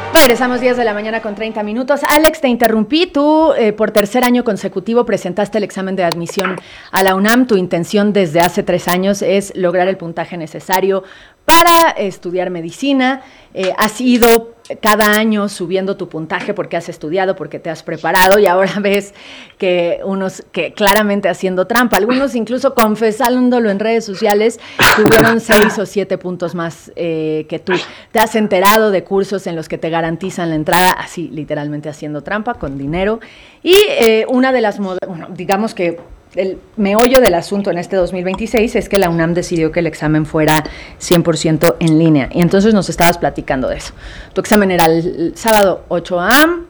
Regresamos 10 de la mañana con 30 minutos. Alex, te interrumpí. Tú, por tercer año consecutivo, presentaste el examen de admisión a la UNAM. Tu intención desde hace 3 años es lograr el puntaje necesario para estudiar medicina. Has ido cada año subiendo tu puntaje porque has estudiado, porque te has preparado, y ahora ves que unos que claramente haciendo trampa, algunos incluso confesándolo en redes sociales, tuvieron 6 o 7 puntos más que tú. Te has enterado de cursos en los que te garantizan la entrada, así literalmente haciendo trampa, con dinero. Y una de las, digamos que el meollo del asunto en este 2026 es que la UNAM decidió que el examen fuera 100% en línea. Y entonces nos estabas platicando de eso. Tu examen era el sábado 8 a.m.,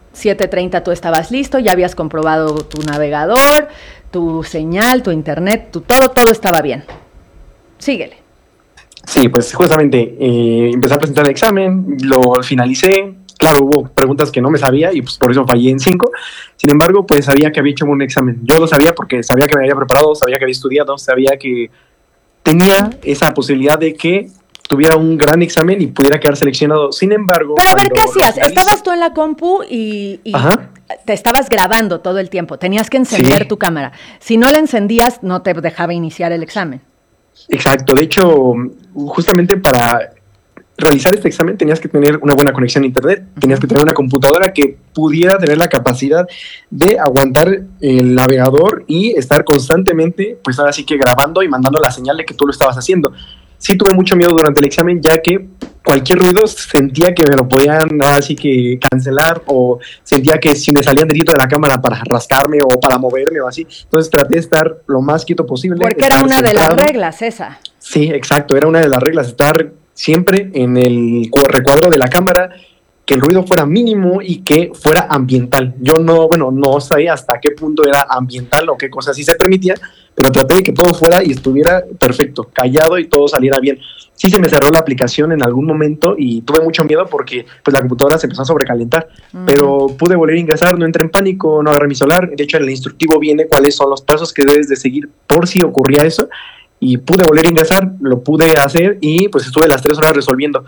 7:30 tú estabas listo, ya habías comprobado tu navegador, tu señal, tu internet, todo estaba bien. Síguele. Sí, pues justamente empecé a presentar el examen, lo finalicé. Claro, hubo preguntas que no me sabía y pues por eso fallé en 5. Sin embargo, pues sabía que había hecho un examen. Yo lo sabía porque sabía que me había preparado, sabía que había estudiado, sabía que tenía esa posibilidad de que tuviera un gran examen y pudiera quedar seleccionado. Sin embargo... Pero a ver, ¿qué hacías? Estabas tú en la compu y te estabas grabando todo el tiempo. Tenías que encender tu cámara. Si no la encendías, no te dejaba iniciar el examen. Exacto. De hecho, justamente para realizar este examen tenías que tener una buena conexión a internet, tenías que tener una computadora que pudiera tener la capacidad de aguantar el navegador y estar constantemente, pues ahora sí que grabando y mandando la señal de que tú lo estabas haciendo. Sí tuve mucho miedo durante el examen, ya que cualquier ruido sentía que me lo podían así que cancelar, o sentía que si me salían delito de la cámara para rascarme o para moverme o así. Entonces traté de estar lo más quieto posible. Porque era una de las reglas esa. Sí, exacto, era una de las reglas, estar siempre en el recuadro de la cámara, que el ruido fuera mínimo y que fuera ambiental. Yo no sabía hasta qué punto era ambiental o qué cosas sí se permitía, pero traté de que todo fuera y estuviera perfecto, callado y todo saliera bien. Sí se me cerró la aplicación en algún momento y tuve mucho miedo porque pues la computadora se empezó a sobrecalentar, pero pude volver a ingresar, no entré en pánico, no agarré mi celular. De hecho, en el instructivo viene cuáles son los pasos que debes de seguir por si ocurría eso, y pude volver a ingresar, lo pude hacer y pues estuve las 3 horas resolviendo.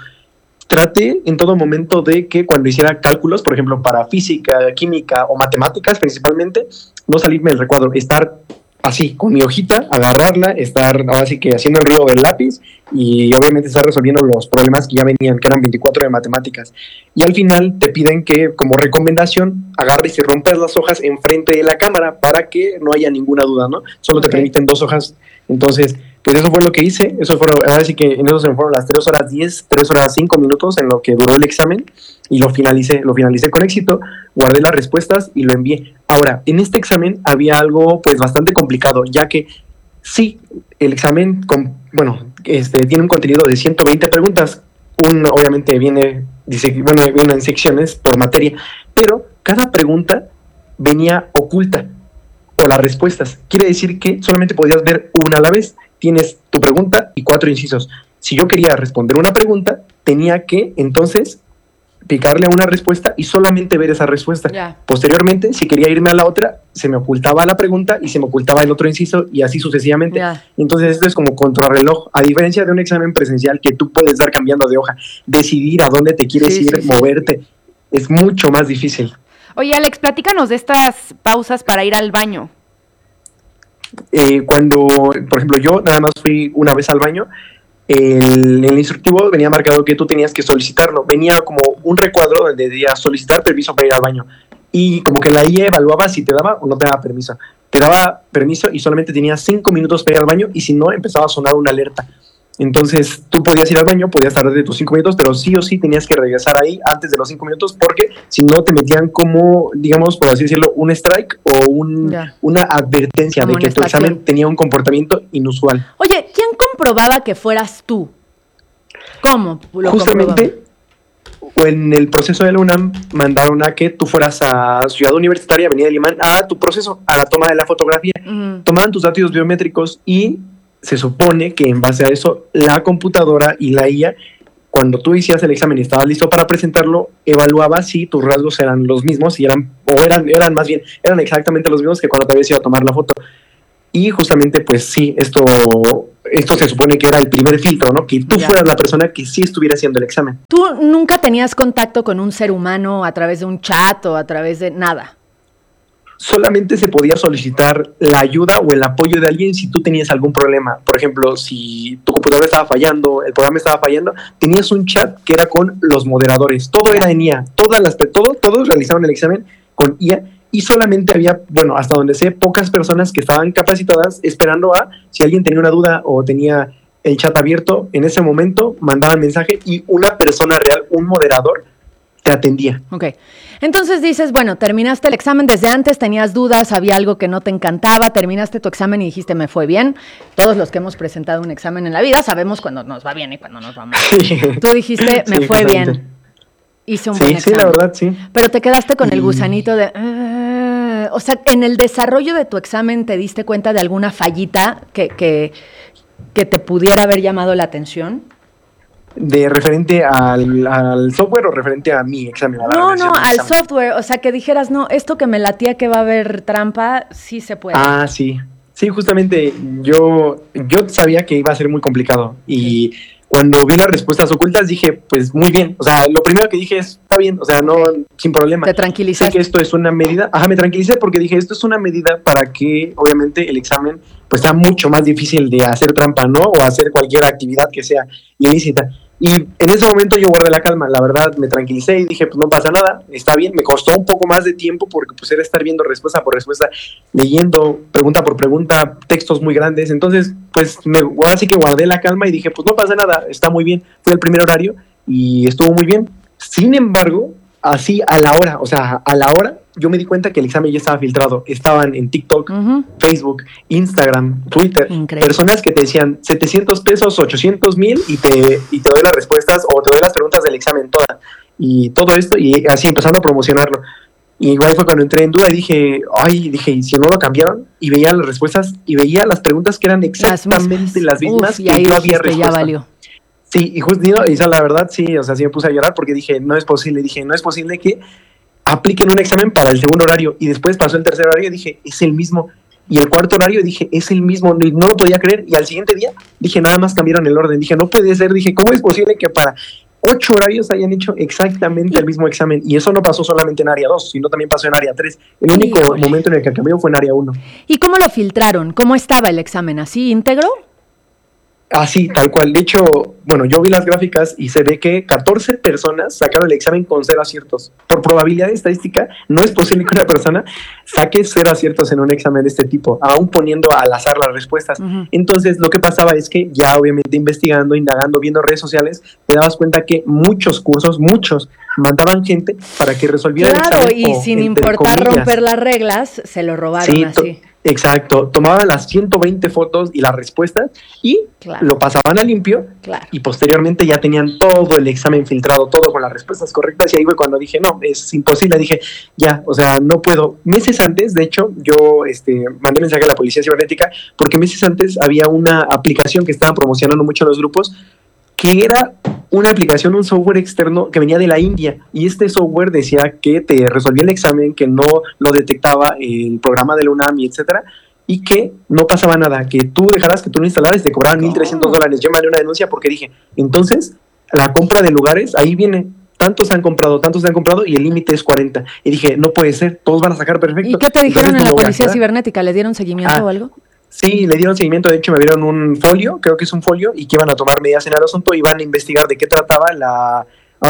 Traté en todo momento de que cuando hiciera cálculos, por ejemplo, para física, química o matemáticas principalmente, no salirme del recuadro, estar así, con mi hojita, agarrarla, estar así que haciendo el ruido del lápiz y obviamente estar resolviendo los problemas que ya venían, que eran 24 de matemáticas. Y al final te piden que, como recomendación, agarres y rompas las hojas enfrente de la cámara para que no haya ninguna duda, ¿no? Solo te permiten 2 hojas. Entonces, pues eso fue lo que hice. Eso fueron, ahora sí que en eso se me fueron las 3 horas 10, 3 horas 5 minutos en lo que duró el examen, y lo finalicé con éxito, guardé las respuestas y lo envié. Ahora, en este examen había algo pues bastante complicado, ya que sí, el examen tiene un contenido de 120 preguntas. Obviamente viene en secciones por materia, pero cada pregunta venía oculta, o las respuestas. Quiere decir que solamente podías ver una a la vez. Tienes tu pregunta y 4 incisos. Si yo quería responder una pregunta, tenía que entonces picarle a una respuesta y solamente ver esa respuesta. Posteriormente, si quería irme a la otra, se me ocultaba la pregunta y se me ocultaba el otro inciso, y así sucesivamente. Entonces esto es como contrarreloj, a diferencia de un examen presencial que tú puedes estar cambiando de hoja, decidir a dónde te quieres ir, moverte. Es mucho más difícil. Oye, Alex, platícanos de estas pausas para ir al baño. Cuando, por ejemplo, yo nada más fui una vez al baño, en el instructivo venía marcado que tú tenías que solicitarlo. Venía como un recuadro donde decía solicitar permiso para ir al baño. Y como que la IA evaluaba si te daba o no te daba permiso. Te daba permiso y solamente tenías 5 minutos para ir al baño, y si no, empezaba a sonar una alerta. Entonces tú podías ir al baño, podías tardar de tus 5 minutos, pero sí o sí tenías que regresar ahí antes de los 5 minutos, porque si no te metían como, digamos, por así decirlo, un strike o una advertencia como de que tu examen tenía un comportamiento inusual. Oye, ¿quién comprobaba que fueras tú? ¿Cómo lo Justamente en el proceso de la UNAM mandaron a que tú fueras a Ciudad Universitaria, Avenida Limán, a tu proceso, a la toma de la fotografía. Tomaban tus datos biométricos y se supone que en base a eso la computadora y la IA, cuando tú hicías el examen y estabas listo para presentarlo, evaluaba si tus rasgos eran los mismos, y eran exactamente los mismos que cuando te habías ido a tomar la foto. Y justamente pues sí, esto esto se supone que era el primer filtro, ¿no? Que tú fueras la persona que sí estuviera haciendo el examen. ¿Tú nunca tenías contacto con un ser humano a través de un chat o a través de nada? Solamente se podía solicitar la ayuda o el apoyo de alguien si tú tenías algún problema. Por ejemplo, si tu computadora estaba fallando, el programa estaba fallando, tenías un chat que era con los moderadores. Todo era en IA. Todos realizaban el examen con IA y solamente había, bueno, hasta donde sé, pocas personas que estaban capacitadas esperando a, si alguien tenía una duda o tenía el chat abierto, en ese momento mandaban mensaje y una persona real, un moderador, te atendía. Ok. Entonces dices, bueno, terminaste el examen desde antes, tenías dudas, había algo que no te encantaba, terminaste tu examen y dijiste, me fue bien. Todos los que hemos presentado un examen en la vida sabemos cuando nos va bien y cuando nos va mal. Sí. Tú dijiste, me fue bien. Hice un buen examen. Sí, la verdad, sí. Pero te quedaste con el gusanito de... o sea, en el desarrollo de tu examen, ¿te diste cuenta de alguna fallita que te pudiera haber llamado la atención? ¿De referente al software o referente a mi examen? No, al software. O sea, que dijeras, no, esto que me latía que va a haber trampa, sí se puede. Ah, sí. Sí, justamente yo sabía que iba a ser muy complicado. Y cuando vi las respuestas ocultas dije, pues muy bien. O sea, lo primero que dije es, está bien, o sea, no, sin problema. ¿Te tranquilizaste? Sé que esto es una medida. Ajá, me tranquilicé porque dije, esto es una medida para que, obviamente, el examen pues sea mucho más difícil de hacer trampa, ¿no? O hacer cualquier actividad que sea ilícita. Y en ese momento yo guardé la calma, la verdad me tranquilicé y dije, pues no pasa nada, está bien. Me costó un poco más de tiempo porque pues era estar viendo respuesta por respuesta, leyendo pregunta por pregunta, textos muy grandes. Entonces, pues ahora sí que guardé la calma y dije, pues no pasa nada, está muy bien. Fue el primer horario y estuvo muy bien. Sin embargo, así a la hora, yo me di cuenta que el examen ya estaba filtrado. Estaban en TikTok, Facebook, Instagram, Twitter. Increíble. Personas que te decían 700 pesos, 800 mil y te doy las respuestas o te doy las preguntas del examen todas. Y todo esto, y así empezando a promocionarlo. Y igual fue cuando entré en duda y dije, ¿y si no lo cambiaron? Y veía las respuestas y veía las preguntas que eran exactamente las mismas. Y ahí no había respuesta. Ya valió. Sí, y justo, la verdad, sí, o sea, sí me puse a llorar porque dije, no es posible que apliquen un examen para el segundo horario, y después pasó el tercer horario y dije, es el mismo, y el cuarto horario dije, es el mismo, no lo podía creer, y al siguiente día dije, nada más cambiaron el orden, dije, no puede ser, dije, ¿cómo es posible que para 8 horarios hayan hecho exactamente el mismo examen? Y eso no pasó solamente en área 2, sino también pasó en área 3, el único momento en el que cambió fue en área 1. ¿Y cómo lo filtraron? ¿Cómo estaba el examen? ¿Así íntegro? Así, tal cual. De hecho, bueno, yo vi las gráficas y se ve que 14 personas sacaron el examen con 0 aciertos. Por probabilidad estadística, no es posible que una persona saque 0 aciertos en un examen de este tipo, aún poniendo al azar las respuestas. Entonces, lo que pasaba es que ya obviamente investigando, indagando, viendo redes sociales, te dabas cuenta que muchos cursos, mandaban gente para que resolviera el examen. Claro, y sin importar romper las reglas, se lo robaron así. Exacto, tomaban las 120 fotos y las respuestas y lo pasaban a limpio y posteriormente ya tenían todo el examen filtrado, todo con las respuestas correctas, y ahí fue cuando dije, no, es imposible, dije, ya, o sea, no puedo. Meses antes, de hecho, yo mandé mensaje a la Policía Cibernética porque meses antes había una aplicación que estaban promocionando mucho en los grupos, que era una aplicación, un software externo que venía de la India, y este software decía que te resolvía el examen, que no lo detectaba el programa de la UNAM, y etcétera, y que no pasaba nada, que tú dejaras que tú lo instalaras y te cobraban $1,300. Yo mandé una denuncia porque dije, entonces, la compra de lugares, ahí viene, tantos han comprado, y el límite es 40. Y dije, no puede ser, todos van a sacar perfecto. ¿Y qué te dijeron en la Policía Cibernética? ¿Le dieron seguimiento o algo? Sí, le dieron seguimiento. De hecho, me dieron un folio, creo que es un folio, y que iban a tomar medidas en el asunto, y van a investigar de qué trataba la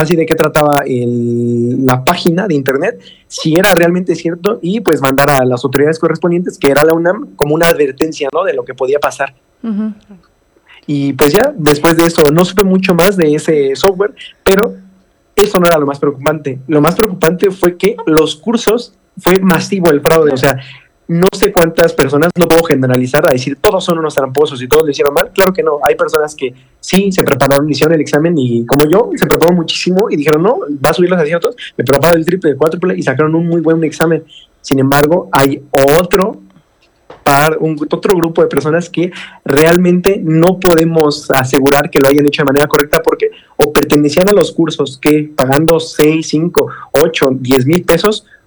página de internet, si era realmente cierto, y pues mandar a las autoridades correspondientes, que era la UNAM, como una advertencia, ¿no?, de lo que podía pasar. Y pues ya, después de eso, no supe mucho más de ese software, pero eso no era lo más preocupante. Lo más preocupante fue que los cursos, fue masivo el fraude, o sea, no sé cuántas personas, no puedo generalizar a decir todos son unos tramposos y todos lo hicieron mal. Claro que no, hay personas que sí se prepararon, hicieron el examen, y como yo, se preparó muchísimo y dijeron, no, va a subir los aciertos, me preparo el triple, el cuádruple, y sacaron un muy buen examen. Sin embargo, hay otro grupo de personas que realmente no podemos asegurar que lo hayan hecho de manera correcta, porque o pertenecían a los cursos que pagando 6, 5, 8, 10 mil pesos,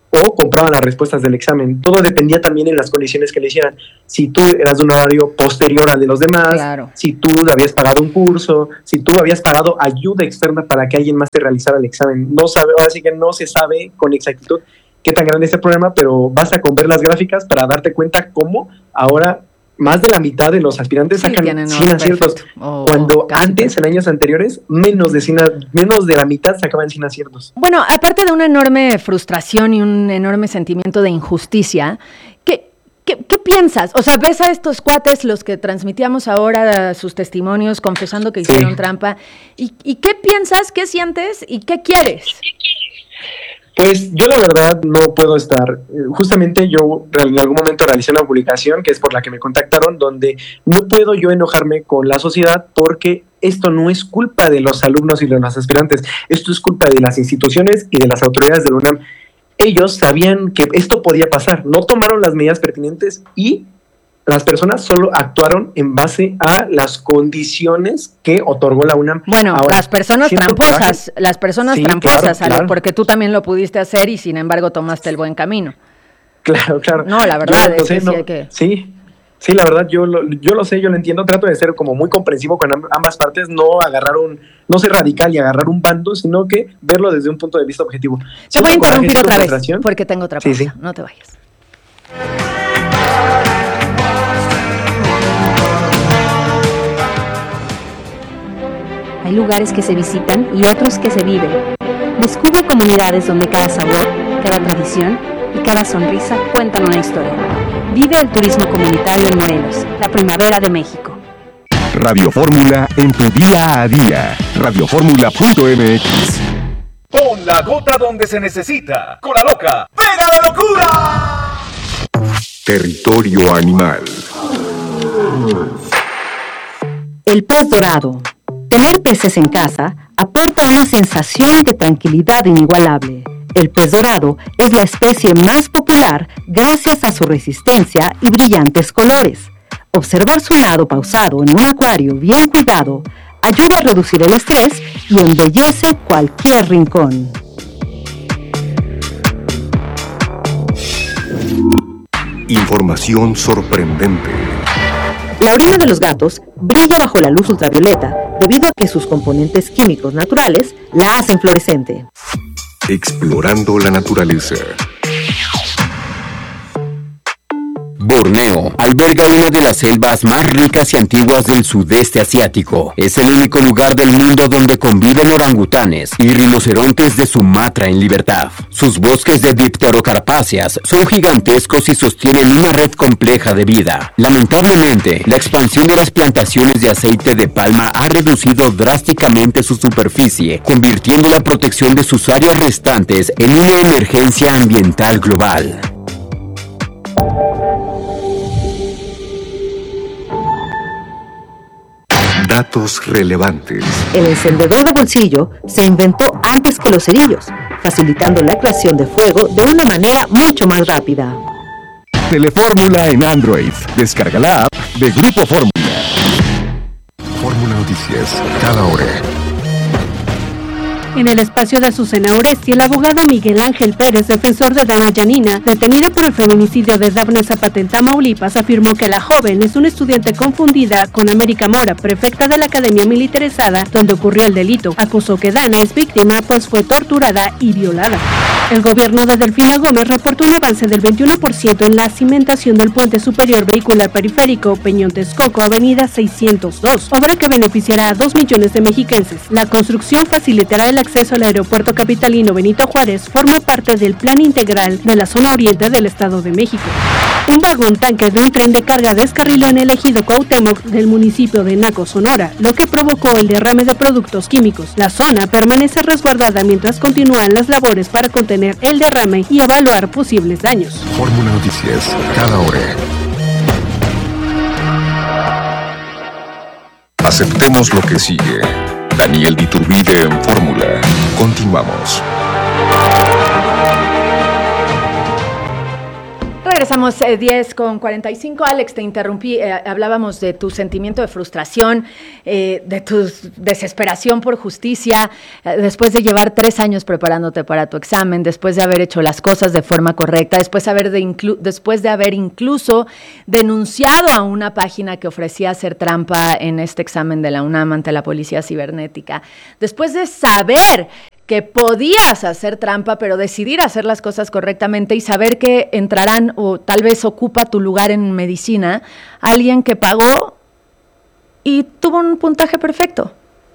o compraban las respuestas del examen. Todo dependía también en las condiciones que le hicieran. Si tú eras de un horario posterior al de los demás, Claro. si tú habías pagado un curso, si tú habías pagado ayuda externa para que alguien más te realizara el examen. Ahora sí que no se sabe con exactitud qué tan grande es el problema, pero basta con ver las gráficas para darte cuenta cómo ahora más de la mitad de los aspirantes sacan 100 aciertos, cuando antes, en años anteriores, menos de la mitad sacaban 100 aciertos. Bueno, aparte de una enorme frustración y un enorme sentimiento de injusticia, ¿qué piensas? O sea, ves a estos cuates, los que transmitíamos ahora sus testimonios, confesando que hicieron trampa, ¿y qué piensas, qué sientes y qué quieres? Pues yo la verdad no puedo estar, justamente yo en algún momento realicé una publicación que es por la que me contactaron, donde no puedo yo enojarme con la sociedad porque esto no es culpa de los alumnos y de los aspirantes, esto es culpa de las instituciones y de las autoridades de la UNAM. Ellos sabían que esto podía pasar, no tomaron las medidas pertinentes y las personas solo actuaron en base a las condiciones que otorgó la UNAM. Bueno, ahora, las personas tramposas, claro. Porque tú también lo pudiste hacer y sin embargo tomaste el buen camino. Claro. No, la verdad es que sí hay que... Sí, la verdad, yo lo sé, yo lo entiendo, trato de ser como muy comprensivo con ambas partes, no ser radical y agarrar un bando, sino que verlo desde un punto de vista objetivo. Te voy a interrumpir otra vez, porque tengo otra pausa, sí. No te vayas. Hay lugares que se visitan y otros que se viven. Descubre comunidades donde cada sabor, cada tradición y cada sonrisa cuentan una historia. Vive el turismo comunitario en Morelos, la primavera de México. Radio Fórmula en tu día a día. Radioformula.mx. Pon la gota donde se necesita. Con la loca ¡Vena de locura! Territorio animal. El pez dorado. Tener peces en casa aporta una sensación de tranquilidad inigualable. El pez dorado es la especie más popular gracias a su resistencia y brillantes colores. Observar su nado pausado en un acuario bien cuidado ayuda a reducir el estrés y embellece cualquier rincón. Información sorprendente. La orina de los gatos brilla bajo la luz ultravioleta debido a que sus componentes químicos naturales la hacen fluorescente. Explorando la naturaleza. Borneo alberga una de las selvas más ricas y antiguas del sudeste asiático. Es el único lugar del mundo donde conviven orangutanes y rinocerontes de Sumatra en libertad. Sus bosques de dipterocarpáceas son gigantescos y sostienen una red compleja de vida. Lamentablemente, la expansión de las plantaciones de aceite de palma ha reducido drásticamente su superficie, convirtiendo la protección de sus áreas restantes en una emergencia ambiental global. Datos relevantes. El encendedor de bolsillo se inventó antes que los cerillos, facilitando la creación de fuego de una manera mucho más rápida. Telefórmula en Android. Descarga la app de Grupo Fórmula. Fórmula Noticias, cada hora. En el espacio de Azucena Oresti, el abogado Miguel Ángel Pérez, defensor de Dana Yanina, detenida por el feminicidio de Dafne Zapata en Tamaulipas, afirmó que la joven es una estudiante confundida con América Mora, prefecta de la Academia Militarizada, donde ocurrió el delito. Acusó que Dana es víctima, pues fue torturada y violada. El gobierno de Delfina Gómez reportó un avance del 21% en la cimentación del puente superior vehicular periférico Peñón-Texcoco, avenida 602, obra que beneficiará a 2 millones de mexiquenses. La construcción facilitará el acceso al aeropuerto capitalino Benito Juárez, forma parte del plan integral de la zona oriente del Estado de México. Un vagón tanque de un tren de carga descarriló en el ejido Cuauhtémoc del municipio de Naco, Sonora, lo que provocó el derrame de productos químicos. La zona permanece resguardada mientras continúan las labores para contener el derrame y evaluar posibles daños. Fórmula Noticias, cada hora. Aceptemos lo que sigue. Daniel Iturbide en Fórmula. Continuamos. Regresamos 10:45. Alex, te interrumpí. Hablábamos de tu sentimiento de frustración, de tu desesperación por justicia, después de llevar 3 años preparándote para tu examen, después de haber hecho las cosas de forma correcta, después de haber incluso denunciado a una página que ofrecía hacer trampa en este examen de la UNAM ante la Policía Cibernética, después de saber que podías hacer trampa, pero decidir hacer las cosas correctamente y saber que entrarán o tal vez ocupa tu lugar en medicina alguien que pagó y tuvo un puntaje perfecto.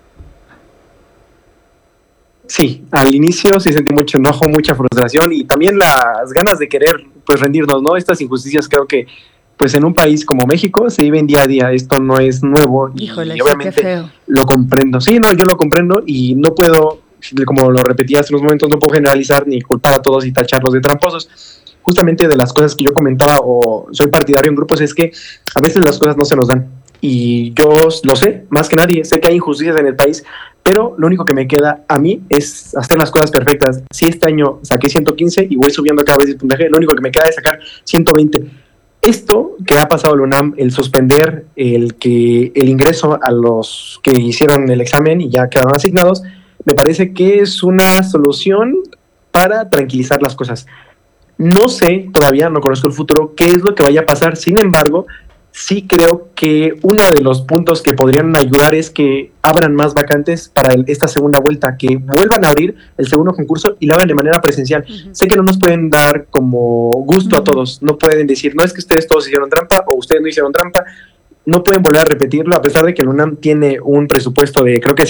Sí, al inicio sí sentí mucho enojo, mucha frustración y también las ganas de querer pues rendirnos, ¿no? Estas injusticias creo que pues en un país como México se viven día a día, esto no es nuevo. Híjole, y obviamente qué feo. Lo comprendo. Sí, no, yo lo comprendo y no puedo, como lo repetí hace unos momentos, no puedo generalizar ni culpar a todos y tacharlos de tramposos. Justamente de las cosas que yo comentaba o soy partidario en grupos es que a veces las cosas no se nos dan. Y yo lo sé, más que nadie, sé que hay injusticias en el país, pero lo único que me queda a mí es hacer las cosas perfectas. Si este año saqué 115 y voy subiendo cada vez el puntaje, lo único que me queda es sacar 120. Esto que ha pasado en la UNAM, el suspender el ingreso a los que hicieron el examen y ya quedaron asignados, me parece que es una solución para tranquilizar las cosas. No sé, todavía no conozco el futuro, qué es lo que vaya a pasar. Sin embargo, sí creo que uno de los puntos que podrían ayudar es que abran más vacantes para esta segunda vuelta, que vuelvan a abrir el segundo concurso y lo hagan de manera presencial. Uh-huh. Sé que no nos pueden dar como gusto a todos, no pueden decir, no es que ustedes todos hicieron trampa o ustedes no hicieron trampa, no pueden volver a repetirlo, a pesar de que el UNAM tiene un presupuesto de creo que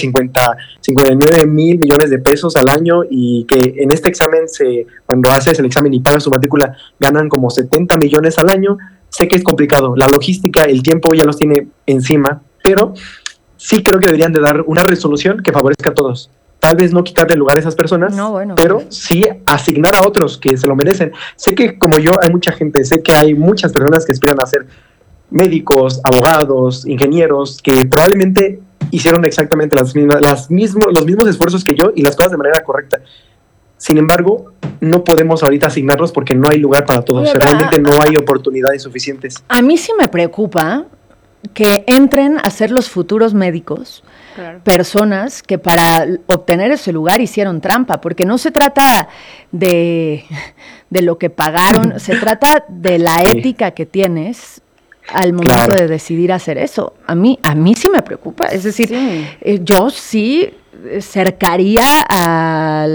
59 mil millones de pesos al año y que en este examen, cuando haces el examen y pagas su matrícula, ganan como 70 millones al año. Sé que es complicado, la logística, el tiempo ya los tiene encima, pero sí creo que deberían de dar una resolución que favorezca a todos. Tal vez no quitarle lugar a esas personas, pero sí asignar a otros que se lo merecen. Sé que como yo hay mucha gente, sé que hay muchas personas que aspiran a ser médicos, abogados, ingenieros, que probablemente hicieron exactamente los mismos esfuerzos que yo y las cosas de manera correcta. Sin embargo, no podemos ahorita asignarlos porque no hay lugar para todos. Realmente no hay oportunidades suficientes. A mí sí me preocupa que entren a ser los futuros médicos, claro, personas que para obtener ese lugar hicieron trampa, porque no se trata de lo que pagaron, se trata de la ética que tienes al momento, claro, de decidir hacer eso. A mí sí me preocupa, es decir, yo sí cercaría a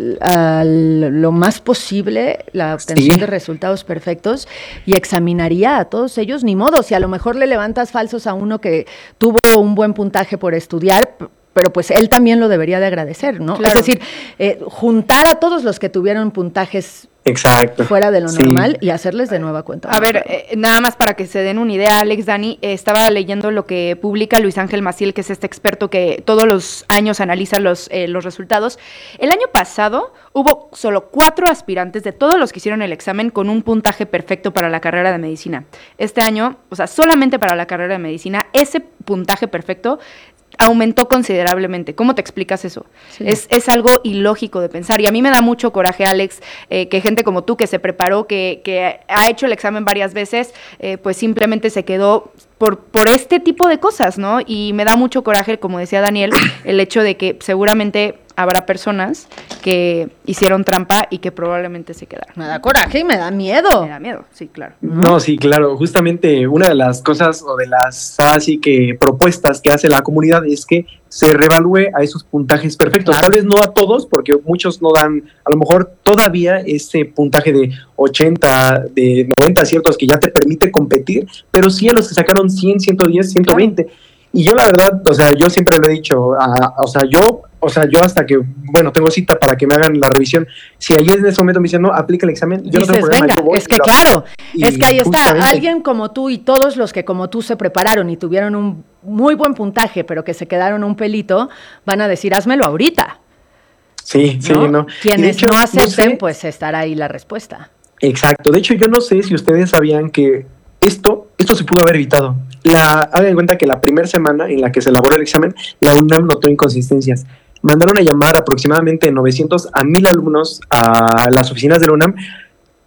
lo más posible la obtención de resultados perfectos y examinaría a todos ellos, ni modo, si a lo mejor le levantas falsos a uno que tuvo un buen puntaje por estudiar, pero pues él también lo debería de agradecer, ¿no? Claro. Es decir, juntar a todos los que tuvieron puntajes fuera de lo normal y hacerles de nueva cuenta. A ver, nada más para que se den una idea, Alex, Dani, estaba leyendo lo que publica Luis Ángel Maciel, que es este experto que todos los años analiza los resultados. El año pasado hubo solo 4 aspirantes de todos los que hicieron el examen con un puntaje perfecto para la carrera de medicina. Este año, o sea, solamente para la carrera de medicina, ese puntaje perfecto aumentó considerablemente. ¿Cómo te explicas eso? Sí. Es algo ilógico de pensar, y a mí me da mucho coraje, Alex, que gente como tú que se preparó, que ha hecho el examen varias veces, pues simplemente se quedó por este tipo de cosas, ¿no? Y me da mucho coraje, como decía Daniel, el hecho de que seguramente habrá personas que hicieron trampa y que probablemente se quedaron. Me da coraje y me da miedo. Me da miedo, sí, claro. No, sí, claro. Justamente una de las cosas o de las así que propuestas que hace la comunidad es que se reevalúe a esos puntajes perfectos. Claro. Tal vez no a todos, porque muchos no dan, a lo mejor todavía ese puntaje de 80, de 90 ciertos que ya te permite competir, pero sí a los que sacaron 100, 110, 120. Claro. Y yo la verdad, o sea, yo siempre lo he dicho, yo hasta que, bueno, tengo cita para que me hagan la revisión, si ayer en ese momento me dicen, no, aplica el examen, yo dices, no tengo problema. Venga, es que claro, es que ahí está, alguien como tú y todos los que como tú se prepararon y tuvieron un muy buen puntaje, pero que se quedaron un pelito, van a decir, házmelo ahorita. Sí, ¿no? Sí, no. Quienes hecho, no acepten, pues estará ahí la respuesta. Exacto, de hecho yo no sé si ustedes sabían que esto se pudo haber evitado. Hagan en cuenta que la primera semana en la que se elaboró el examen, la UNAM notó inconsistencias. Mandaron a llamar aproximadamente 900 a 1000 alumnos a las oficinas de la UNAM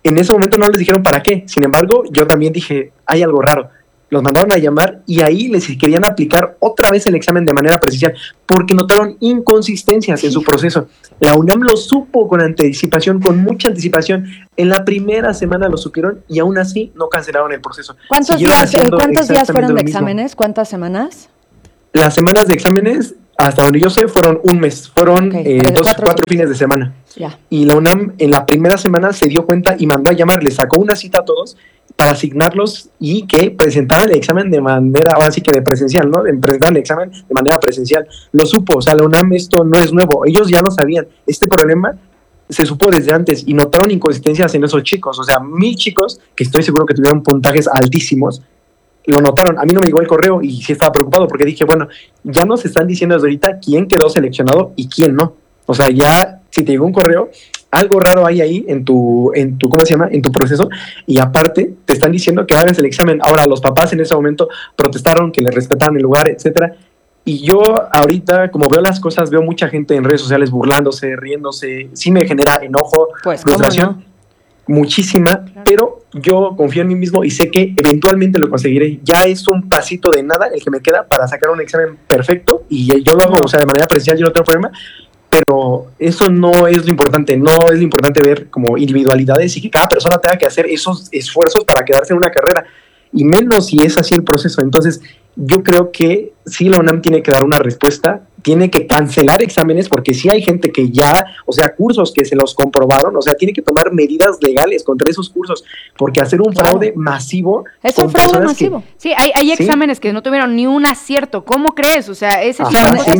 En ese momento no les dijeron para qué. Sin embargo, yo también dije, hay algo raro. Los mandaron a llamar y ahí les querían aplicar otra vez el examen de manera presencial porque notaron inconsistencias en su proceso. La UNAM lo supo con anticipación, con mucha anticipación. En la primera semana lo supieron y aún así no cancelaron el proceso. ¿Cuántos días fueron de exámenes? ¿Cuántas semanas? Las semanas de exámenes, hasta donde yo sé, fueron un mes. Fueron cuatro fines de semana. Ya. Y la UNAM en la primera semana se dio cuenta y mandó a llamar, les sacó una cita a todos para asignarlos y que presentaran el examen de manera, ahora sí que de presencial, ¿no? Presentaran el examen de manera presencial. Lo supo, o sea, la UNAM esto no es nuevo, ellos ya lo sabían. Este problema se supo desde antes y notaron inconsistencias en esos chicos, o sea, 1,000 chicos que estoy seguro que tuvieron puntajes altísimos, lo notaron. A mí no me llegó el correo y sí estaba preocupado porque dije, bueno, ya nos están diciendo desde ahorita quién quedó seleccionado y quién no. O sea, ya si te llegó un correo, algo raro hay ahí en tu ¿cómo se llama? En tu proceso, y aparte te están diciendo que hagas el examen. Ahora, los papás en ese momento protestaron, que les respetaran el lugar, etcétera. Y yo ahorita, como veo las cosas, veo mucha gente en redes sociales burlándose, riéndose. Sí me genera enojo, pues, frustración, muchísima, pero yo confío en mí mismo y sé que eventualmente lo conseguiré. Ya es un pasito de nada el que me queda para sacar un examen perfecto y yo lo hago, o sea, de manera presencial, yo no tengo problema. Pero eso no es lo importante, no es lo importante ver como individualidades y que cada persona tenga que hacer esos esfuerzos para quedarse en una carrera, y menos si es así el proceso. Entonces, yo creo que sí la UNAM tiene que dar una respuesta, tiene que cancelar exámenes, porque sí hay gente que ya, o sea, cursos que se los comprobaron, o sea, tiene que tomar medidas legales contra esos cursos, porque hacer un fraude masivo... Es un fraude masivo. Sí, hay exámenes que no tuvieron ni un acierto, ¿cómo crees? O sea, ese es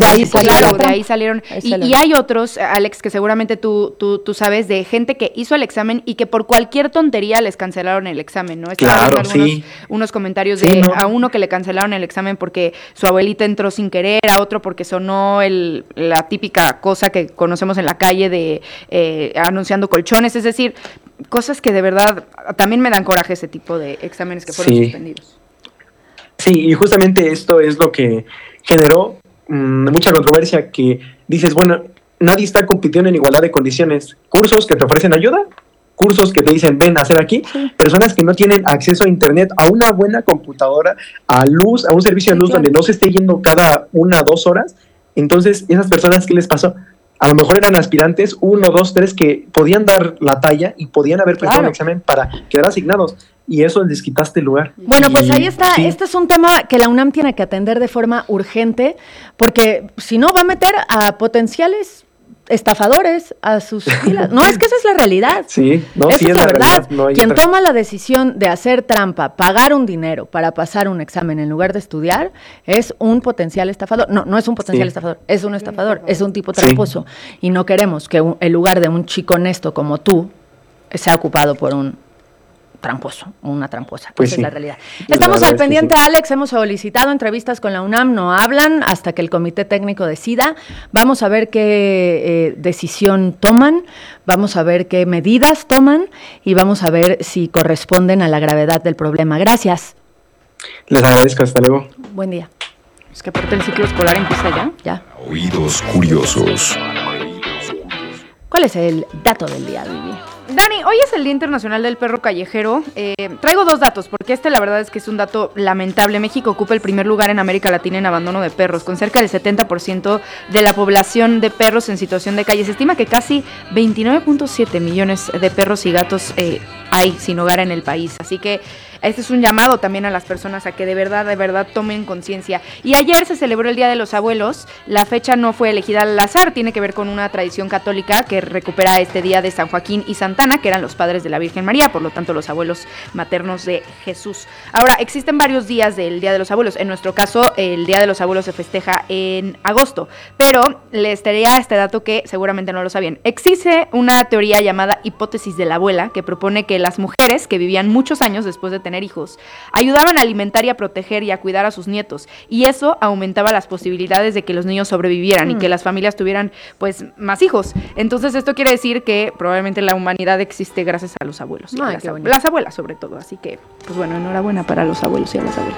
de ahí salieron. Y hay otros, Alex, que seguramente tú sabes, de gente que hizo el examen y que por cualquier tontería les cancelaron el examen, ¿no? Claro, unos comentarios de a uno que le cancelaron el examen porque su abuelita entró sin querer, a otro porque sonó la típica cosa que conocemos en la calle de anunciando colchones, es decir, cosas que de verdad también me dan coraje, ese tipo de exámenes que fueron suspendidos. Sí, y justamente esto es lo que generó mucha controversia, que dices, bueno, nadie está compitiendo en igualdad de condiciones. Cursos que te ofrecen ayuda, cursos que te dicen ven a hacer aquí, personas que no tienen acceso a internet, a una buena computadora, a luz, a un servicio de luz donde no se esté yendo cada 1 o 2 horas. Entonces, esas personas, ¿qué les pasó? A lo mejor eran aspirantes 1, 2, 3 que podían dar la talla y podían haber prestado un examen para quedar asignados, y eso les quitaste el lugar. Bueno, pues ahí está. Este es un tema que la UNAM tiene que atender de forma urgente, porque si no va a meter a potenciales estafadores a sus filas. No, es que esa es la realidad. Sí, no, esa sí es la verdad. No quien toma la decisión de hacer trampa, pagar un dinero para pasar un examen en lugar de estudiar, es un potencial estafador. No es un potencial estafador, es un estafador, es un tipo tramposo. Y no queremos que el lugar de un chico honesto como tú sea ocupado por un tramposo, una tramposa. Pues esa es la realidad. Estamos al pendiente, Alex, hemos solicitado entrevistas con la UNAM, no hablan hasta que el comité técnico decida. Vamos a ver qué decisión toman, vamos a ver qué medidas toman y vamos a ver si corresponden a la gravedad del problema. Gracias. Les agradezco, hasta luego. Buen día. Es que aparte el ciclo escolar empieza ya. Oídos curiosos. ¿Cuál es el dato del día, Vivi? Dani, hoy es el Día Internacional del Perro Callejero. Traigo 2 datos, porque la verdad es que es un dato lamentable. México ocupa el primer lugar en América Latina en abandono de perros, con cerca del 70% de la población de perros en situación de calle. Se estima que casi 29.7 millones de perros y gatos hay sin hogar en el país. Así que este es un llamado también a las personas a que de verdad tomen conciencia. Y ayer se celebró el Día de los Abuelos. La fecha no fue elegida al azar, tiene que ver con una tradición católica que recupera este día de San Joaquín y Santana, que eran los padres de la Virgen María, por lo tanto los abuelos maternos de Jesús. Ahora, existen varios días del Día de los Abuelos. En nuestro caso, el Día de los Abuelos se festeja en agosto, pero les traía este dato que seguramente no lo sabían. Existe una teoría llamada hipótesis de la abuela, que propone que las mujeres que vivían muchos años después de tener hijos ayudaban a alimentar y a proteger y a cuidar a sus nietos, y eso aumentaba las posibilidades de que los niños sobrevivieran y que las familias tuvieran pues más hijos. Entonces esto quiere decir que probablemente la humanidad existe gracias a los abuelos y las abuelas sobre todo, así que pues bueno, enhorabuena para los abuelos y a las abuelas.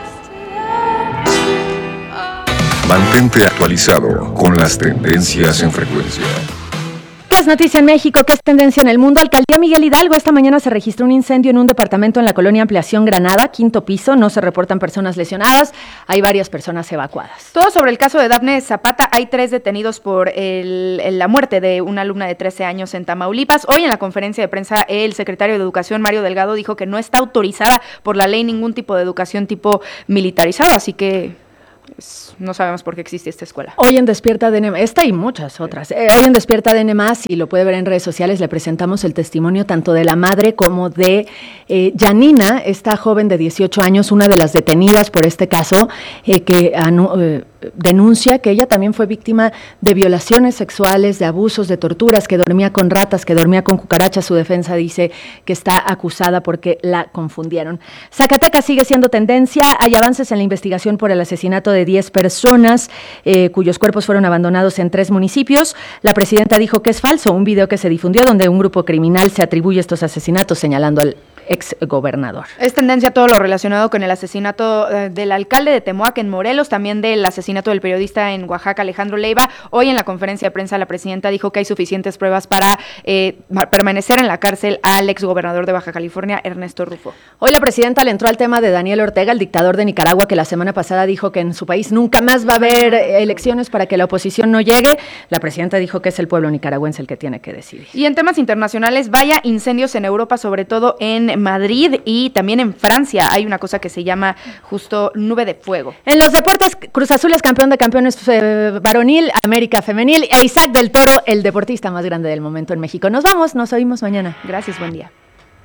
Mantente actualizado con las tendencias en frecuencia. es noticia en México? ¿Qué es tendencia en el mundo? Alcaldía Miguel Hidalgo. Esta mañana se registró un incendio en un departamento en la colonia Ampliación Granada, 5º piso. No se reportan personas lesionadas. Hay varias personas evacuadas. Todo sobre el caso de Dafne Zapata. Hay 3 detenidos por la muerte de una alumna de 13 años en Tamaulipas. Hoy en la conferencia de prensa el secretario de Educación, Mario Delgado, dijo que no está autorizada por la ley ningún tipo de educación tipo militarizado. Así que no sabemos por qué existe esta escuela. Hoy en Despierta DN+, esta y muchas otras. Hoy en Despierta DN+, y lo puede ver en redes sociales, le presentamos el testimonio tanto de la madre como de Yanina, esta joven de 18 años, una de las detenidas por este caso, que denuncia que ella también fue víctima de violaciones sexuales, de abusos, de torturas, que dormía con ratas, que dormía con cucarachas. Su defensa dice que está acusada porque la confundieron. Zacatecas sigue siendo tendencia. Hay avances en la investigación por el asesinato de 10 personas cuyos cuerpos fueron abandonados en 3 municipios. La presidenta dijo que es falso un video que se difundió donde un grupo criminal se atribuye estos asesinatos, señalando al exgobernador. Es tendencia todo lo relacionado con el asesinato del alcalde de Temoac en Morelos, también del asesinato del periodista en Oaxaca, Alejandro Leiva. Hoy en la conferencia de prensa la presidenta dijo que hay suficientes pruebas para permanecer en la cárcel al exgobernador de Baja California, Ernesto Rufo. Hoy la presidenta le entró al tema de Daniel Ortega, el dictador de Nicaragua, que la semana pasada dijo que en su país nunca más va a haber elecciones para que la oposición no llegue. La presidenta dijo que es el pueblo nicaragüense el que tiene que decidir. Y en temas internacionales, vaya incendios en Europa, sobre todo en Madrid y también en Francia. Hay una cosa que se llama justo nube de fuego. En los deportes, Cruz Azul es campeón de campeones varonil, América femenil, e Isaac del Toro, el deportista más grande del momento en México. Nos vamos, nos oímos mañana. Gracias, buen día.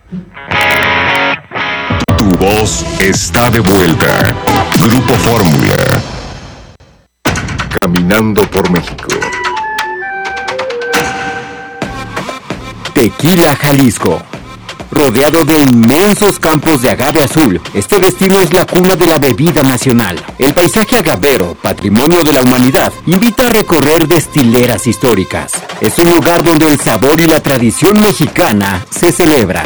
Tu voz está de vuelta. Grupo Fórmula. Caminando por México. Tequila, Jalisco. Rodeado de inmensos campos de agave azul, este destino es la cuna de la bebida nacional. El paisaje agavero, patrimonio de la humanidad, invita a recorrer destileras históricas. Es un lugar donde el sabor y la tradición mexicana se celebran.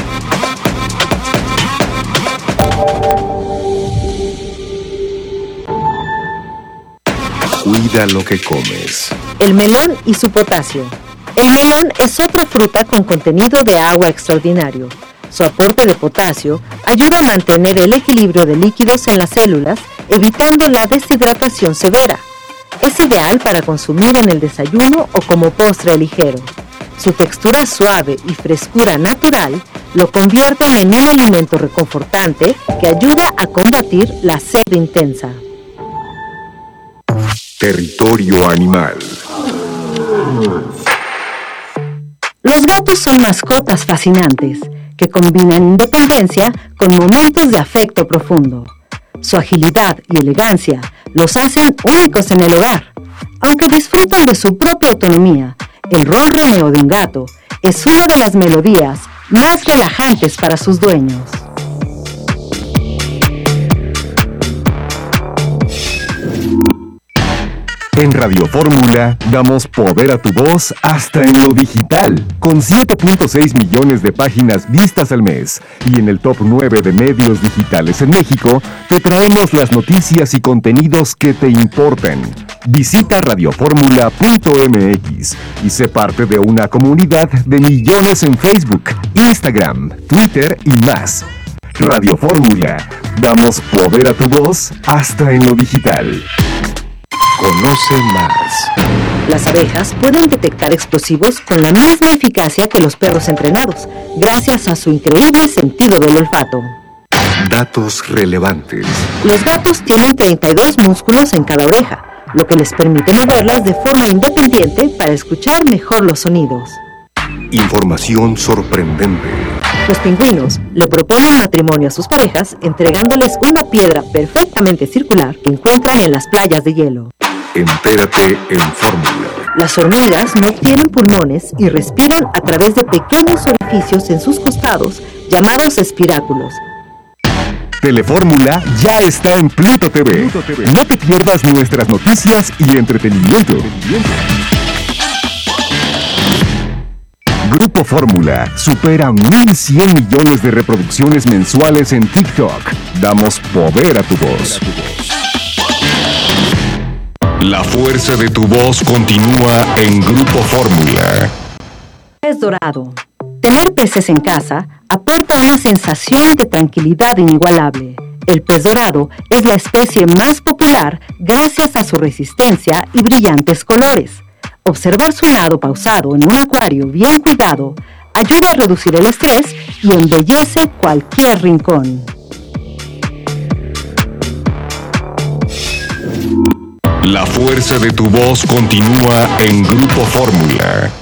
Cuida lo que comes. El melón y su potasio. El melón es otra fruta con contenido de agua extraordinario. Su aporte de potasio ayuda a mantener el equilibrio de líquidos en las células, evitando la deshidratación severa. Es ideal para consumir en el desayuno o como postre ligero. Su textura suave y frescura natural lo convierten en un alimento reconfortante que ayuda a combatir la sed intensa. Territorio animal. Los gatos son mascotas fascinantes que combinan independencia con momentos de afecto profundo. Su agilidad y elegancia los hacen únicos en el hogar. Aunque disfrutan de su propia autonomía, el ronroneo de un gato es una de las melodías más relajantes para sus dueños. En Radio Fórmula damos poder a tu voz hasta en lo digital, con 7.6 millones de páginas vistas al mes. Y en el top 9 de medios digitales en México, te traemos las noticias y contenidos que te importan. Visita radioformula.mx y sé parte de una comunidad de millones en Facebook, Instagram, Twitter y más. Radio Fórmula, damos poder a tu voz hasta en lo digital. Conoce más. Las abejas pueden detectar explosivos con la misma eficacia que los perros entrenados, gracias a su increíble sentido del olfato. Datos relevantes. Los gatos tienen 32 músculos en cada oreja, lo que les permite moverlas de forma independiente para escuchar mejor los sonidos. Información sorprendente. Los pingüinos le proponen matrimonio a sus parejas entregándoles una piedra perfectamente circular que encuentran en las playas de hielo. Entérate en Fórmula. Las hormigas no tienen pulmones y respiran a través de pequeños orificios en sus costados llamados espiráculos. Telefórmula ya está en Pluto TV. No te pierdas nuestras noticias y entretenimiento. Grupo Fórmula supera 1.100 millones de reproducciones mensuales en TikTok. Damos poder a tu voz. La fuerza de tu voz continúa en Grupo Fórmula. Pez dorado. Tener peces en casa aporta una sensación de tranquilidad inigualable. El pez dorado es la especie más popular gracias a su resistencia y brillantes colores. Observar su nado pausado en un acuario bien cuidado ayuda a reducir el estrés y embellece cualquier rincón. La fuerza de tu voz continúa en Grupo Fórmula.